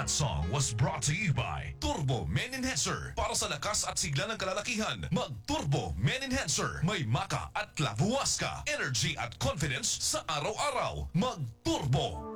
That song was brought to you by Turbo Men Enhancer. Para sa lakas at sigla ng kalalakihan, mag-Turbo Men Enhancer. May maka at lavuas ka, energy at confidence sa araw-araw. Mag-Turbo!